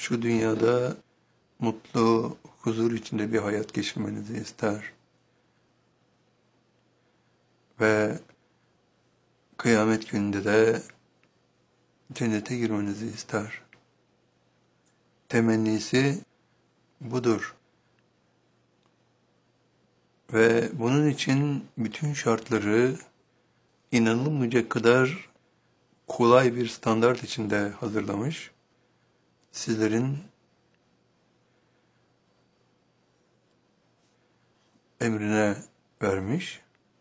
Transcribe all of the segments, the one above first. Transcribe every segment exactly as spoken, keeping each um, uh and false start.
şu dünyada mutlu, huzur içinde bir hayat geçirmenizi ister. Ve kıyamet gününde de cennete girmenizi ister. Temennisi budur. Ve bunun için bütün şartları inanılmayacak kadar kolay bir standart içinde hazırlamış. Sizlerin emrine vermiş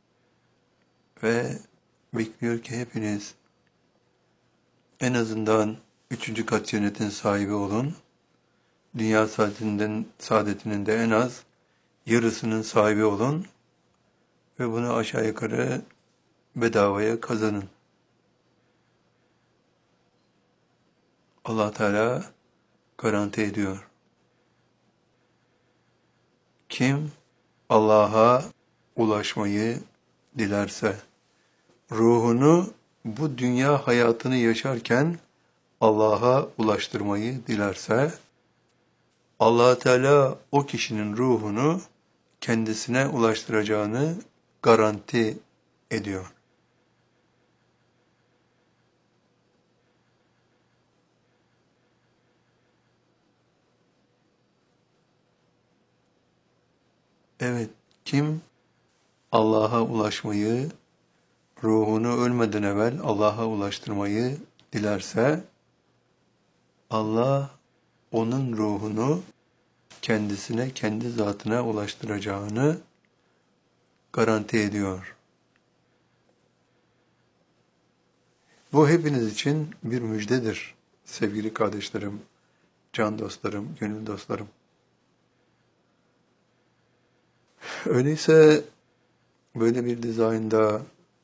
ve bekliyor ki hepiniz en azından üçüncü kat cennetin sahibi olun. Dünya saadetinden, saadetinin de en az yarısının sahibi olun ve bunu aşağı yukarı bedavaya kazanın. Allah Teala garanti ediyor. Kim Allah'a ulaşmayı dilerse, ruhunu bu dünya hayatını yaşarken Allah'a ulaştırmayı dilerse, Allah Teala o kişinin ruhunu kendisine ulaştıracağını garanti ediyor. Evet, kim Allah'a ulaşmayı, ruhunu ölmeden evvel Allah'a ulaştırmayı dilerse, Allah onun ruhunu kendisine, kendi zatına ulaştıracağını garanti ediyor. Bu hepiniz için bir müjdedir sevgili kardeşlerim, can dostlarım, gönül dostlarım. Öyleyse böyle bir dizaynda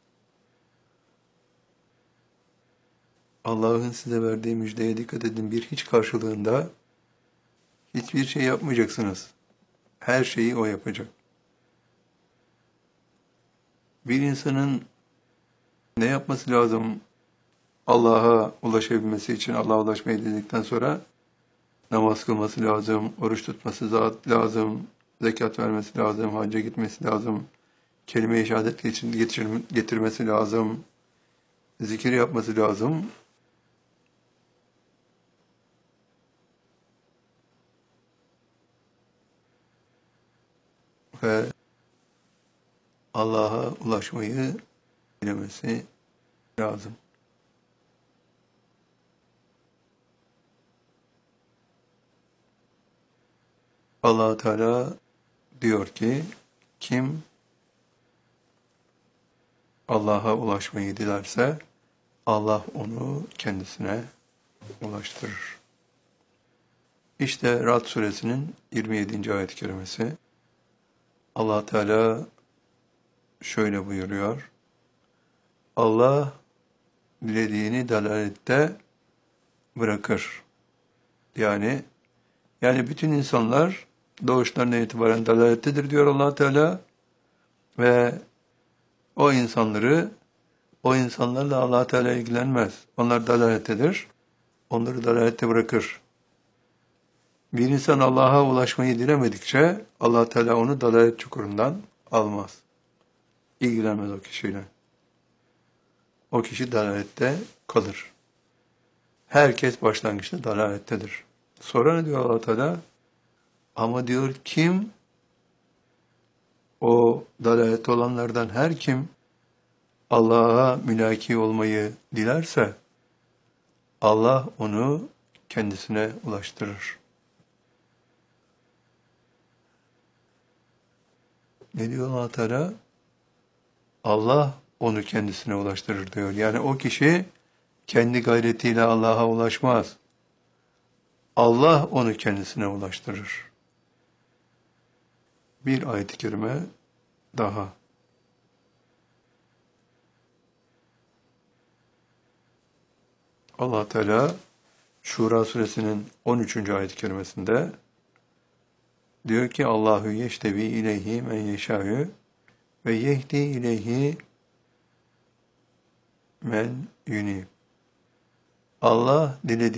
Allah'ın size verdiği müjdeye dikkat edin, bir hiç karşılığında hiçbir şey yapmayacaksınız. Her şeyi o yapacak. Bir insanın ne yapması lazım Allah'a ulaşabilmesi için? Allah'a ulaşmayı dedikten sonra namaz kılması lazım, oruç tutması lazım, zekat vermesi lazım, hacca gitmesi lazım, kelime-i şehadet getirmesi lazım, zikir yapması lazım. Ve Allah'a ulaşmayı bilemesi lazım. Allah Teala diyor ki, kim Allah'a ulaşmayı dilerse, Allah onu kendisine ulaştırır. İşte Ra'd suresinin yirmi yedinci ayet-i kerimesi. Allah Teala şöyle buyuruyor. Allah dilediğini dalalette bırakır. Yani yani bütün insanlar doğuşlarına itibaren dalalettedir diyor Allah Teala ve o insanları o insanlarla Allah Teala ilgilenmez. Onlar dalalettedir. Onları dalalette bırakır. Bir insan Allah'a ulaşmayı dilemedikçe Allah Teala onu dalalet çukurundan almaz. İlgilenmez o kişiyle. O kişi dalalette kalır. Herkes başlangıçta dalalettedir. Sonra ne diyor Allah Teala? Ama diyor kim o dalalette olanlardan her kim Allah'a mülaki olmayı dilerse Allah onu kendisine ulaştırır. Ne diyor Allah Teala? Allah onu kendisine ulaştırır diyor. Yani o kişi kendi gayretiyle Allah'a ulaşmaz. Allah onu kendisine ulaştırır. Bir ayet-i kerime daha. Allah Teala Şura suresinin on üçüncü ayet-i kerimesinde diyor ki Allahu yeştebi ileyhi men yeşâ'ü ve yehdi ileyhi men yunib. Allah dilediği